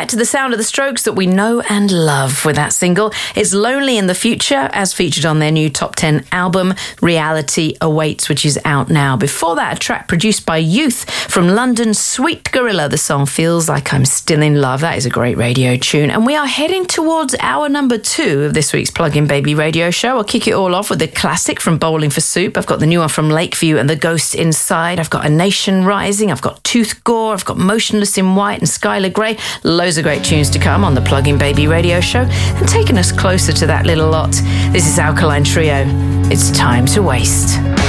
back to the sound of the Strokes that we know and love with that single. It's Lonely in the Future, as featured on their new Top 10 album, Reality Awaits, which is out now. Before that, a track produced by Youth from London's Sweet Gorilla. The song Feels Like I'm Still in Love. That is a great radio tune. And we are heading towards hour number 2 of this week's Plug-in Baby radio show. I'll kick it all off with the classic from Bowling for Soup. I've got the new one from Lakeview and The Ghost Inside. I've got A Nation Rising. I've got Tooth Gore. I've got Motionless in White and Skylar Grey. Loads of great tunes to come on the Plug-in Baby radio show and taking us closer to that little lot. This is Alkaline Trio. It's Time to Waste.